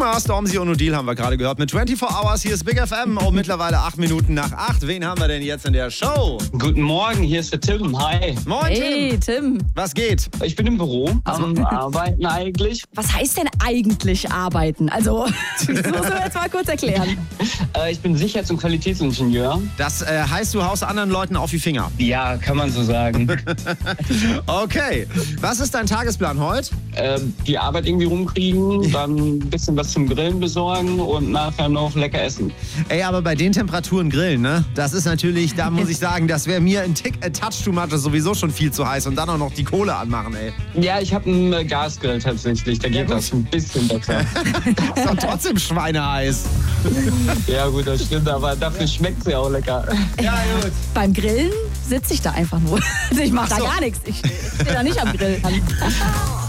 Kumar, Stormzy und Odile haben wir gerade gehört mit 24 Hours. Hier ist Big FM, mittlerweile 8 Minuten nach 8. Wen haben wir denn jetzt in der Show? Guten Morgen, hier ist der Tim. Hi. Moin, Hey, Tim. Was geht? Ich bin im Büro am Arbeiten eigentlich. Was heißt denn eigentlich arbeiten? Also, das müssen wir jetzt mal kurz erklären. Ich bin Sicherheits- und Qualitätsingenieur. Das heißt, du haust anderen Leuten auf die Finger. Ja, kann man so sagen. Okay. Was ist dein Tagesplan heute? Die Arbeit irgendwie rumkriegen, dann ein bisschen was zum Grillen besorgen und nachher noch lecker essen. Ey, aber bei den Temperaturen grillen, ne? Das ist natürlich, da muss ich sagen, das wäre mir ein Touch too much, das ist sowieso schon viel zu heiß. Und dann auch noch die Kohle anmachen, ey. Ja, ich habe einen Gasgrill tatsächlich, da geht das ein bisschen besser. Ist doch trotzdem schweineheiß. Ja gut, das stimmt, aber dafür schmeckt es ja auch lecker. Ja, gut. Beim Grillen sitze ich da einfach nur. Also ich mache Ach so. da gar nichts. Ich stehe da nicht am Grill.